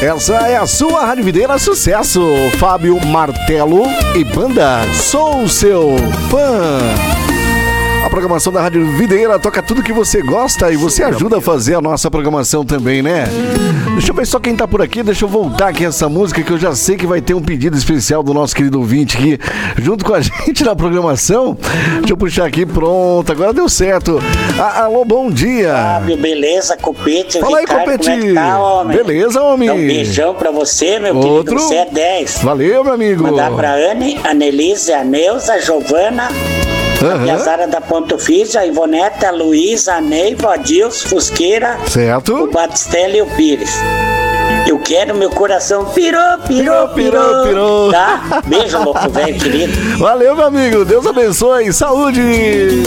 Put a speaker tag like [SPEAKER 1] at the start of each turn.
[SPEAKER 1] Essa é a sua Rádio Videira Sucesso. Fábio Martelo e banda Sou Seu Fã. A programação da Rádio Videira toca tudo que você gosta e você ajuda a fazer a nossa programação também, né? Deixa eu ver só quem tá por aqui, deixa eu voltar aqui essa música que eu já sei que vai ter um pedido especial do nosso querido ouvinte aqui junto com a gente na programação. Deixa eu puxar aqui, pronto, agora deu certo. Alô, bom dia.
[SPEAKER 2] Fábio, beleza, Copete?
[SPEAKER 1] Fala aí,
[SPEAKER 2] Ricardo,
[SPEAKER 1] Copete.
[SPEAKER 2] como é que tá, homem?
[SPEAKER 1] Beleza, homem?
[SPEAKER 2] Então, um beijão pra você, meu
[SPEAKER 1] Outro.
[SPEAKER 2] querido, você é 10.
[SPEAKER 1] Valeu, meu amigo.
[SPEAKER 2] Mandar pra Anne, a Nelise, a Neuza, a Giovana, a Piazara da Ponto Físio, a Ivoneta, a Luísa, a Neiva, a Dilson, Fusqueira,
[SPEAKER 1] Certo.
[SPEAKER 2] o Batistelli e o Pires. Eu quero meu coração pirou. Tá? Beijo, louco velho querido.
[SPEAKER 1] Valeu, meu amigo. Deus abençoe. Saúde.